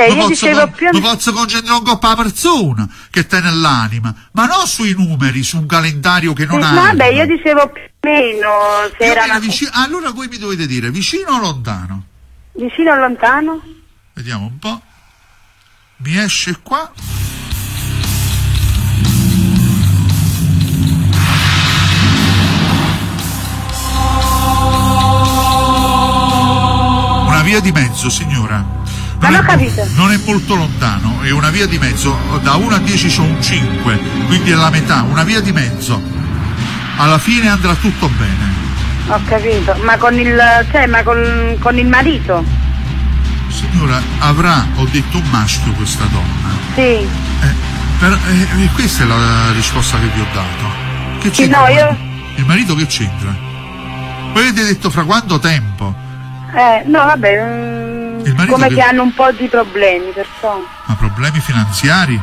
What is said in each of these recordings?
Vabbè, io dicevo più... Mi posso concentrare un po' per la persona che te nell'anima, ma non sui numeri, su un calendario che non ha. Vabbè, io dicevo più o meno se era una... Allora voi mi dovete dire vicino o lontano? Vicino o lontano? Vediamo un po'. Mi esce qua. Una via di mezzo, signora. Non ho capito. Non è molto lontano, è una via di mezzo. Da 1 a 10 c'è un 5, quindi è la metà, una via di mezzo. Alla fine andrà tutto bene. Ho capito, ma con il con il marito? Signora, avrà, ho detto, un maschio questa donna. Sì. Questa è la risposta che vi ho dato. Che c'entra? No, io... Il marito che c'entra? Voi avete detto fra quanto tempo? No, vabbè, come che hanno un po' di problemi, perciò. Ma problemi finanziari?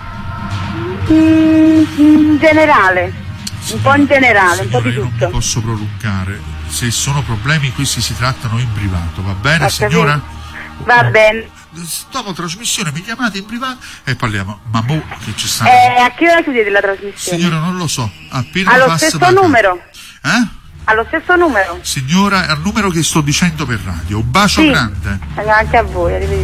In generale, un po' in generale, un po' di tutto. Non posso prolungare. Se sono problemi questi si trattano in privato, va bene, signora? Va bene. Dopo trasmissione mi chiamate in privato e parliamo. Ma mo che ci sta? A che ora chiudete la trasmissione? Signora, non lo so. Appena allo stesso numero? Allo stesso numero? Signora, è il numero che sto dicendo per radio. Un bacio grande. Anche a voi, arrivederci.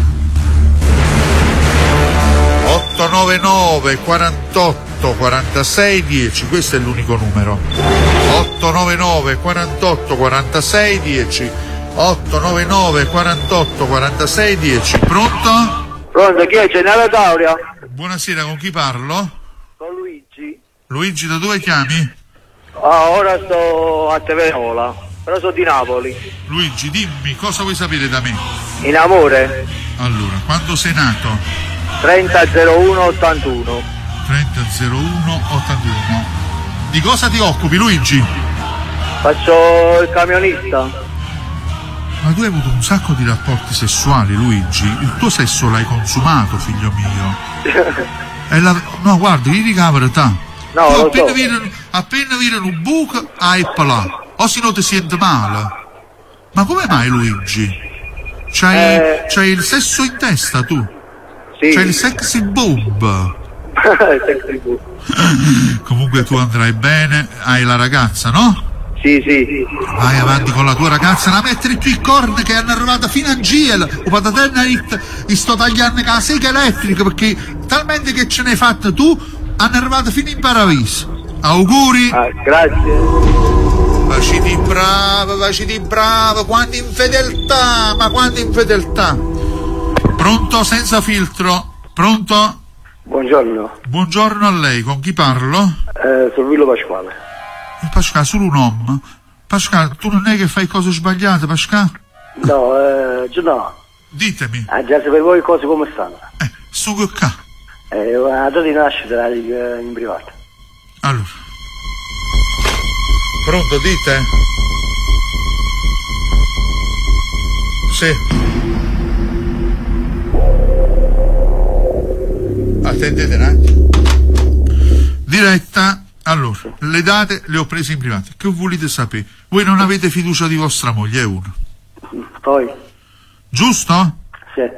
899 48 46 10, questo è l'unico numero. 899 48 46 10. 899 48 46 10. Pronto? Pronto, chi è? Gennaro Tauria? Buonasera, con chi parlo? Con Luigi. Luigi, da dove chiami? Ora sto a Teverola, però sono di Napoli. Luigi, dimmi, cosa vuoi sapere da me? In amore? Allora, quando sei nato? 30-01-81. 30-01-81. Di cosa ti occupi, Luigi? Faccio il camionista. Ma tu hai avuto un sacco di rapporti sessuali, Luigi. Il tuo sesso l'hai consumato, figlio mio. No, guarda, io dico la verità. No, tu lo appena viene un buco, hai là. O se no ti senti male. Ma come mai, Luigi? C'hai il sesso in testa, tu? Sì. C'hai il sexy boob. Sexy boob. Comunque tu andrai bene, hai la ragazza, no? Sì, sì. Vai avanti con la tua ragazza, la mettere più in corna che hanno arrivato fino a Giel. O pataterna gli sto tagliando con la sega elettrica perché talmente che ce n'hai fatta tu, hanno arrivato fino in paradiso. Auguri. Grazie. Vaciti bravo, quanta infedeltà, ma quanta infedeltà. Pronto, senza filtro. Pronto? Buongiorno. Buongiorno a lei, con chi parlo? Sono Villo Pasquale. Pascal, solo un uomo. Pascal, tu non è che fai cose sbagliate, Pascal? No, no. Ditemi. Già se per voi cose come stanno? Sto che qua. La data di nascita in privato. Allora. Pronto, dite? Sì. Attendete un attimo. Diretta. Allora, le date le ho prese in privato. Che volete sapere? Voi non avete fiducia di vostra moglie, è uno. Poi? Giusto? Sì.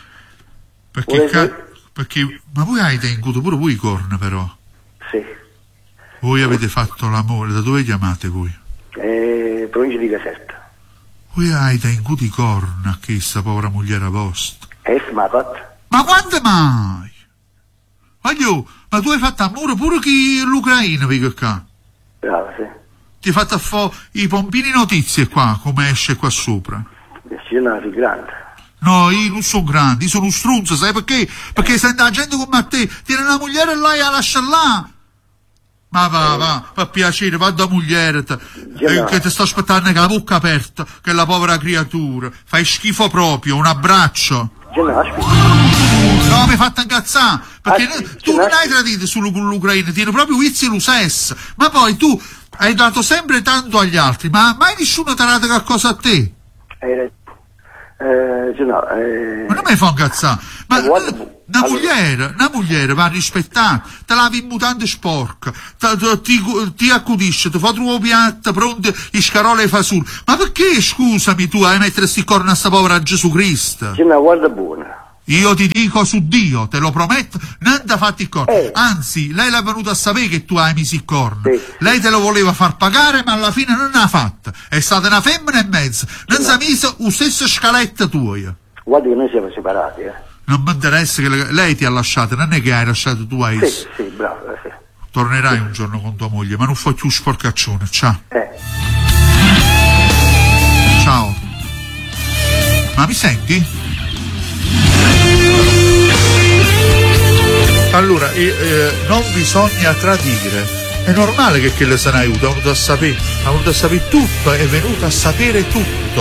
Perché ma voi avete incuto pure voi i corna, però. Sì. Voi avete fatto l'amore, da dove chiamate voi? Provincia di Caserta. Voi avete incuto i corna che questa povera moglie vostra. Ma quante mai? Voglio, ma tu hai fatto amore pure che l'Ucraina, perché qua? Bravo, sì. Ti hai fatto i pompini notizie qua, come esce qua sopra. Sì, no, sei grande. No, io non sono grande, io sono un strunzo, sai perché? Perché senti la gente come a te, tiene la moglie là e la lascia là. Ma va, per piacere, va da moglie, che ti sto aspettando con la bocca aperta, che è la povera creatura. Fai schifo proprio, un abbraccio. No, mi hai fatto incazzare, perché tu non hai tradito solo con l'Ucraina, tieni proprio vizi lo stesso. Ma poi tu hai dato sempre tanto agli altri, ma mai nessuno ti ha dato qualcosa a te? Ma non mi fa incazzare. Ma una moglie va rispettata, te lavi in mutande sporca, ti accudisce, ti fa trovare piatta, pronte i scarole e fasulli. Ma perché, scusami, tu hai mettere sti corna a sta povera Gesù Cristo? Guarda buona. Io ti dico su Dio, te lo prometto, non ti ha fatto il corno. Anzi, lei l'ha venuto a sapere che tu hai messo il corno. Sì. Lei te lo voleva far pagare, ma alla fine non l'ha fatta. È stata una femmina e mezzo. Non si è messo la stessa scaletta tua. Guardi che noi siamo separati, Non mi interessa che lei ti ha lasciato, non è che hai lasciato tu a Sì, sì, bravo, sì. Tornerai un giorno con tua moglie, ma non fai più sporcaccione. Ciao. Ciao. Ma mi senti? Allora, non bisogna tradire. È normale che le se ne aiuta, ha venuto a sapere tutto, è venuto a sapere tutto.